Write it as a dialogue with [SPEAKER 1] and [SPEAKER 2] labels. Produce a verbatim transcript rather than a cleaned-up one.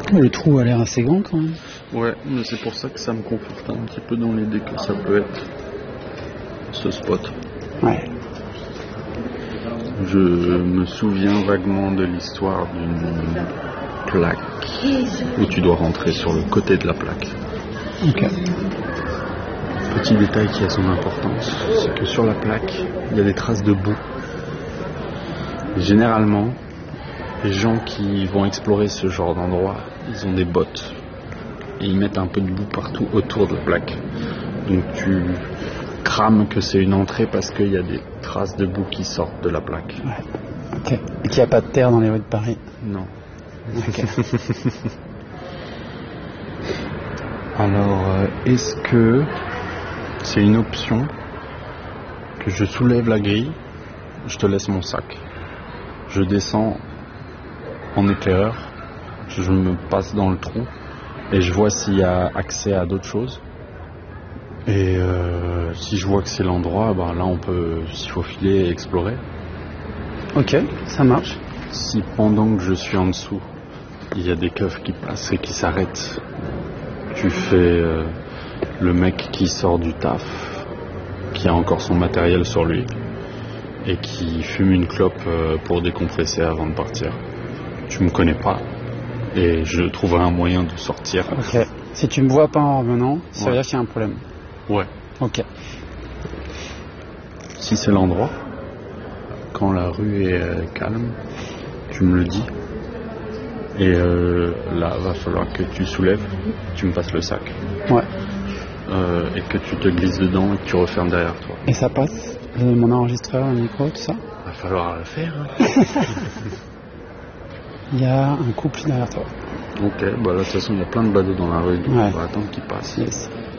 [SPEAKER 1] Le trou a l'air assez grand quand même.
[SPEAKER 2] Ouais, mais c'est pour ça que ça me conforte un petit peu dans l'idée que ça peut être ce spot.
[SPEAKER 1] Ouais.
[SPEAKER 2] Je me souviens vaguement de l'histoire d'une plaque où tu dois rentrer sur le côté de la plaque.
[SPEAKER 1] Ok.
[SPEAKER 2] Petit détail qui a son importance, c'est que sur la plaque, il y a des traces de boue. Généralement, les gens qui vont explorer ce genre d'endroit, ils ont des bottes. Et ils mettent un peu de boue partout autour de la plaque. Donc tu crames que c'est une entrée parce qu'il y a des traces de boue qui sortent de la plaque.
[SPEAKER 1] Ouais. Ok. Et qu'il n'y a pas de terre dans les rues de Paris.
[SPEAKER 2] Non.
[SPEAKER 1] Ok.
[SPEAKER 2] Alors, euh, est-ce que c'est une option que je soulève la grille, je te laisse mon sac. Je descends en éclaireur, je me passe dans le trou et je vois s'il y a accès à d'autres choses. Et euh, si je vois que c'est l'endroit, ben là on peut s'il faut filer et explorer.
[SPEAKER 1] Ok, ça marche.
[SPEAKER 2] Si pendant que je suis en dessous, il y a des keufs qui passent et qui s'arrêtent, tu fais euh, le mec qui sort du taf, qui a encore son matériel sur lui et qui fume une clope euh, pour décompresser avant de partir. Tu me connais pas et je trouverai un moyen de sortir.
[SPEAKER 1] Ok. Si tu me vois pas en revenant, ça veut
[SPEAKER 2] Ouais.
[SPEAKER 1] dire qu'il y a un problème.
[SPEAKER 2] Ouais.
[SPEAKER 1] Ok.
[SPEAKER 2] Si c'est l'endroit, quand la rue est euh, calme, tu me le dis. Et euh, là, va falloir que tu soulèves, tu me passes le sac.
[SPEAKER 1] Ouais.
[SPEAKER 2] Euh, et que tu te glisses dedans et que tu refermes derrière toi.
[SPEAKER 1] Et ça passe? Et mon enregistreur, le micro, tout ça?
[SPEAKER 2] Va falloir le faire. Hein.
[SPEAKER 1] Il y a un couple derrière toi.
[SPEAKER 2] Ok, bah là de toute façon il y a plein de badauds dans la rue, donc
[SPEAKER 1] Ouais.
[SPEAKER 2] on va attendre qu'ils passent.
[SPEAKER 1] Yes.